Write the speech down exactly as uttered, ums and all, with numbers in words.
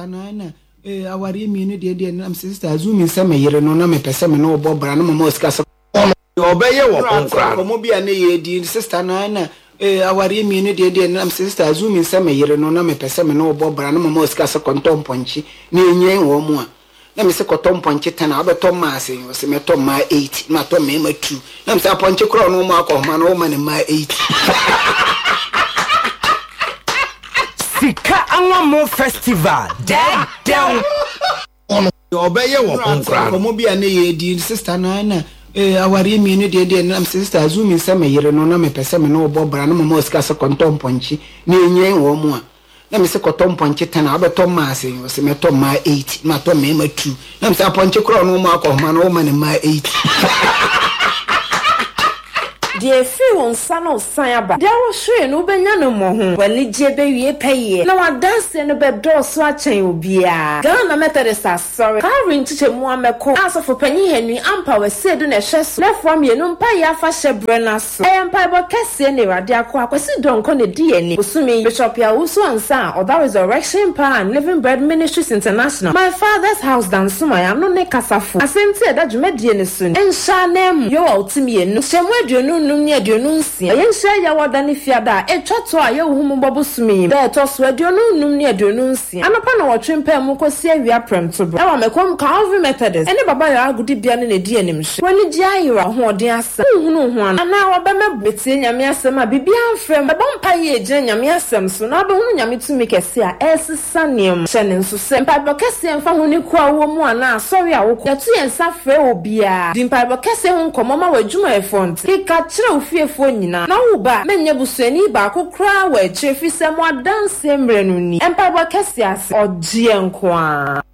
sister na eh awari mi no de de na sister azumi nsema yire no na me pese me no obo bra na mama osika so obeye wo konkra ko mo bia na ye di sister na na eh awari mi no de de na sister azumi nsema yire no na me pese me no obo bra na mama osika so kontomponchi na enyen wo mu a na me se kontomponchi ten abeto ma ase o se me to ma eight na to me ma two na me se aponchi kro no ma ko ma no ma ne ma eight Sika Anwamo Festival dead down obeye wo konkra ko mo bia na ye di sister na na eh awari mi no de de na sister azumi nsema yire no na me pese me no obo bra na mama osika so kontomponchi na enyen wo mu a na me se kontomponchi ten abeto ma ase o se me to ma eight na to me ma two na me se aponchi kro no ma ko ma no ma ne ma eight de free won sano sanaba de wo hwe no benya no mo ho wani je be wie peye na wa dance no be do so a chen obia Ghana Methodist sorry Karen chiche mu ameko asofo panyi hanu ampa we sedu na hwe so na from ye no mpa ya fa hye brena so e mpa bo kese ne rade akwa akwasi donko ne di ani osumi Bishop ya wuso ansa or that resurrection power and living bread ministries international my father's house dance my am no ne kasafo asenti e da dwumedie ne so ensha nem yo ultimi enu shemu aduonu num aduonu nsia yenhia ya wada ne fiada etwato a ye humu bobosumi da etoso aduonu num ne aduonu nsia anapa na wotwempa mu kosi awia premto bro e wa mekom Calvary Methodist ene baba ya agudi bia ne di anim hye wani gi ayira ho ode asa hunu ho ana ana wabema betie nyame asem a bibia amfrem e bompa ye gye nyame asem so na ba hunu nyame tumi kese a esisa nem hyene nso se mpa bo kese emfa ho ne ku awo mu ana sorry a wo yatu yensa frɛ obia di mpa bo kese ho nkomo ma wadwuma e font kika kire ofiefo nyina na wo ba menye busuani ba kokra wa chefisem adanse mre no ni empa bo kese ase ogye nko a